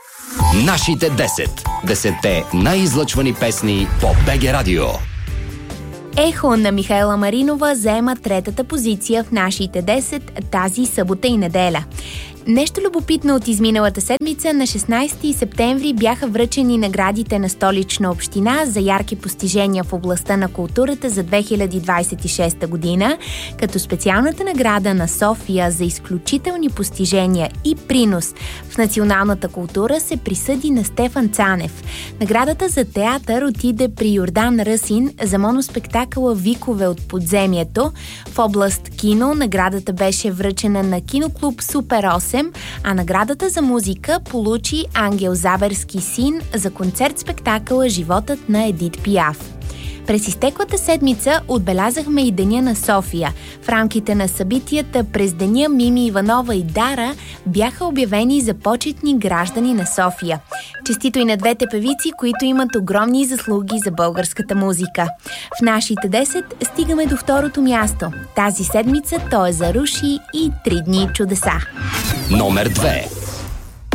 Нашите 10. 10-те най-излъчвани песни по БГ Радио. Ехо на Михаела Маринова заема третата позиция в нашите 10 тази събота и неделя. Нещо любопитно от изминалата седмица, на 16 септември бяха връчени наградите на Столична община за ярки постижения в областта на културата за 2026 година, като специалната награда на София за изключителни постижения и принос в националната култура се присъди на Стефан Цанев. Наградата за театър отиде при Йордан Ръсин за моноспектакъла «Викове от подземието». В област кино наградата беше връчена на киноклуб Супер 8, а наградата за музика получи Ангел Заберски син за концерт-спектакъла «Животът на Едит Пиаф». През изтеклата седмица отбелязахме и Деня на София. В рамките на събитията през деня Мими Иванова и Дара бяха обявени за почетни граждани на София. Честито и на двете певици, които имат огромни заслуги за българската музика. В нашите 10 стигаме до второто място. Тази седмица то е за Руши и 3 дни чудеса. Номер 2.